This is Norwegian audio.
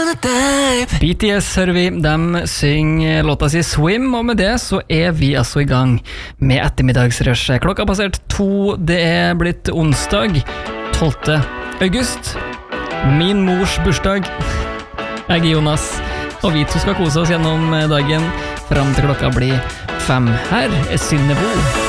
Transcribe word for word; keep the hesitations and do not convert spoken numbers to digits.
B T S hører vi, de synger låta si Swim, og med det så er vi altså i gang med ettermiddagsrushet. Klokka har passert to, det er blitt onsdag, tolvte august, min mors bursdag. Jeg er Jonas, og vi to skal kose oss gjennom dagen, frem til klokka blir fem. Her er Synnebo.